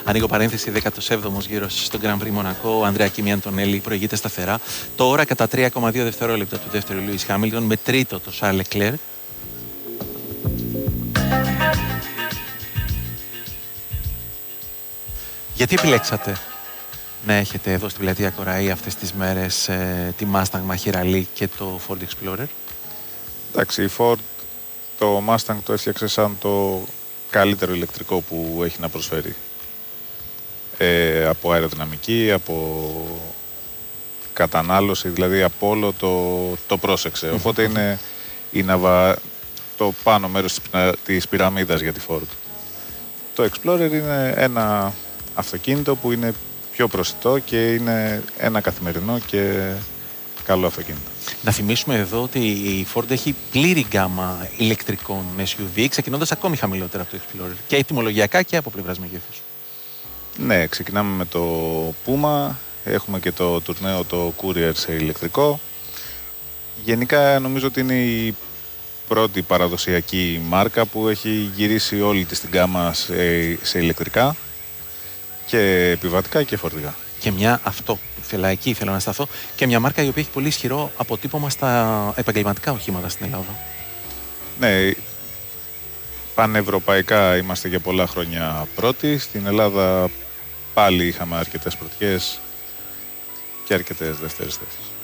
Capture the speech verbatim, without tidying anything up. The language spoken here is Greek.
Ανοίγω παρένθεση, δέκατος έβδομος γύρος στον Grand Prix Μονακό. Ο Ανδρέα Κίμι Αντωνέλη προηγείται σταθερά. Τώρα κατά τρία κόμμα δύο δευτερόλεπτα του δεύτερου Λούις Χάμιλτον, με τρίτο το Σαρλ Λεκλέρ. Γιατί επιλέξατε να έχετε εδώ στην πλατεία Κοραή αυτές τις μέρες ε, τη Mustang Mach-E Rally και το Ford Explorer? Εντάξει, η Ford το Mustang το έφτιαξε σαν το καλύτερο ηλεκτρικό που έχει να προσφέρει. Ε, από αεροδυναμική, από κατανάλωση, δηλαδή από όλο το, το πρόσεξε. Οπότε είναι η ναβα, το πάνω μέρος της, της πυραμίδας για τη Ford. Το Explorer είναι ένα αυτοκίνητο που είναι πιο προσιτό και είναι ένα καθημερινό και καλό αυτοκίνητο. Να θυμίσουμε εδώ ότι η Ford έχει πλήρη γκάμα ηλεκτρικών ες γιου βι, ξεκινώντας ακόμη χαμηλότερα από το Explorer, και ετυμολογιακά και από πλευράς μεγέθους. Ναι, ξεκινάμε με το Puma, έχουμε και το τουρνέο το Courier σε ηλεκτρικό. Γενικά νομίζω ότι είναι η πρώτη παραδοσιακή μάρκα που έχει γυρίσει όλη της την γκάμα σε, σε ηλεκτρικά και επιβατικά και φορτηγά. Και μια αυτό, ήθελα, εκεί ήθελα να σταθώ, και μια μάρκα η οποία έχει πολύ ισχυρό αποτύπωμα στα επαγγελματικά οχήματα στην Ελλάδα. Ναι, πανευρωπαϊκά είμαστε για πολλά χρόνια πρώτοι. Στην Ελλάδα πάλι είχαμε αρκετές πρωτιές και αρκετές δεύτερες θέσεις.